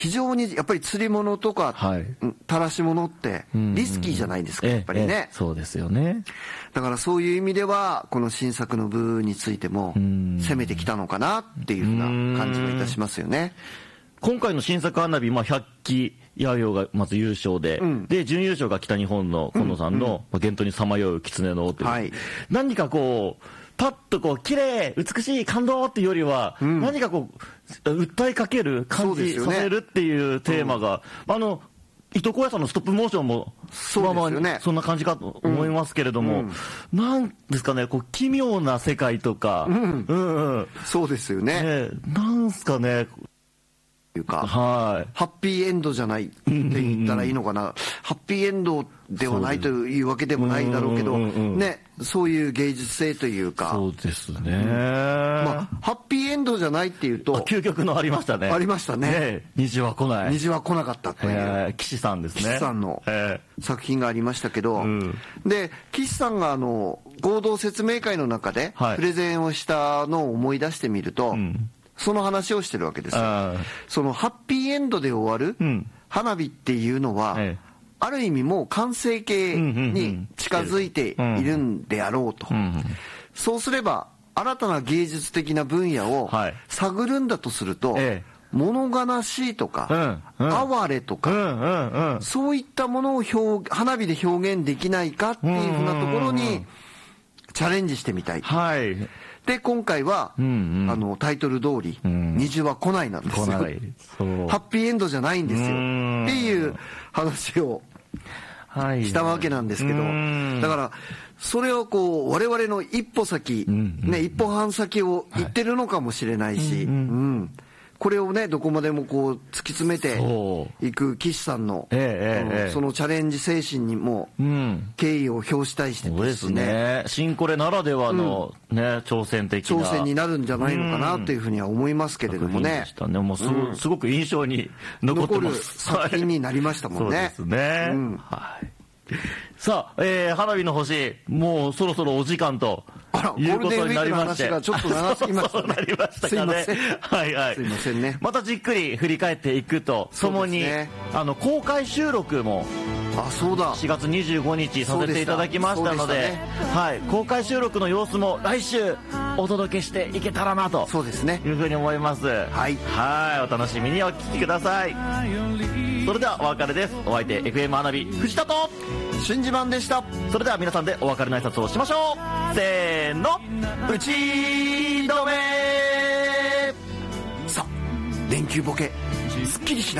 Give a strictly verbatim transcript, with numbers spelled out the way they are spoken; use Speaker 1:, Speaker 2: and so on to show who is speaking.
Speaker 1: 非常にやっぱり釣り物とか、はい、垂らし物ってリスキーじゃないですか、やっぱりね、
Speaker 2: ええ、そうですよね。
Speaker 1: だからそういう意味ではこの新作の部についても攻めてきたのかなっていうふうな感じがいたしますよね。
Speaker 2: 今回の新作花火、まあ、百鬼夜行がまず優勝で、うん、で準優勝が北日本の今野さんの「幻冬にさまよう狐の尾」という、はい、何かこうパッとこう綺麗美しい感動っていうよりは、うん、何かこう訴えかける感じさせるっていうテーマが、うん、あの伊藤浩也さんのストップモーションも
Speaker 1: そうですよね、
Speaker 2: まあ、そんな感じかと思いますけれども、うん、なんですかね、こう奇妙な世界とか、うん
Speaker 1: うんうん、そうですよね、
Speaker 2: ね、なんすかね
Speaker 1: いうか、
Speaker 2: はい、
Speaker 1: ハッピーエンドじゃないって言ったらいいのかな、うんうんうん、ハッピーエンドではないというわけでもないだろうけど、うんうんうん、ね、そういう芸術性というか、
Speaker 2: そうですね、うん、
Speaker 1: まあ、ハッピーエンドじゃないっていうと
Speaker 2: 究極のありましたね、
Speaker 1: ありましたね、
Speaker 2: ね、虹は来ない、
Speaker 1: 虹は来なかったという、
Speaker 2: えー、岸さんですね、
Speaker 1: 岸さんの作品がありましたけど、
Speaker 2: うん、で
Speaker 1: 岸さんがあの合同説明会の中でプレゼンをしたのを思い出してみると、はい、うん、その話をしてるわけですよ。そのハッピーエンドで終わる花火っていうのは、うん、ある意味もう完成形に近づいているんであろうと、うんうんうん、そうすれば新たな芸術的な分野を探るんだとすると、はい、物悲しいとか、うんうん、哀れとか、うんうんうん、そういったものを表花火で表現できないかっていうふうなところにチャレンジしてみたい、はい、で今回は、うんうん、あのタイトル通り、うん、虹は来ないなんですよ。来ない、そう、ハッピーエンドじゃないんですよっていう話をしたわけなんですけど、だからそれをこう我々の一歩先、うんうん、ね、一歩半先を行ってるのかもしれないし、はい、うんうん、これをねどこまでもこう突き詰めていく岸さんの、ええええ、そのチャレンジ精神にも敬意を表したいして
Speaker 2: ですね、ね、新コレならではの、ね、うん、挑戦的な
Speaker 1: 挑戦になるんじゃないのかなというふうには思いますけれどもね、
Speaker 2: ね、もう す,、うん、すごく印象に残ってます。
Speaker 1: 残る作品になりましたもんね。
Speaker 2: そうですね、うん、はい、さあ、えー、花火の星もうそろそろお時間ということになりまして、
Speaker 1: ゴールデンウィークの話がちょっと長すぎましたね。
Speaker 2: そうなりましたかね。
Speaker 1: すいません、
Speaker 2: はいはい、
Speaker 1: すいませんね。
Speaker 2: またじっくり振り返っていくとともに、ね、あの公開収録も
Speaker 1: あ、そうだ、
Speaker 2: しがつにじゅうごにちさせていただきましたので、ね、はい、公開収録の様子も来週お届けしていけたらなと
Speaker 1: そうですね、
Speaker 2: いうふうに思います。はい、はい、お楽しみにお聞きください。それではお別れです。お相手 エフエム 花火藤田と
Speaker 1: 春自慢でした。
Speaker 2: それでは皆さんでお別れの挨拶をしましょう。せーの、打ち止め。
Speaker 1: さあ、連休ボケすっきりしない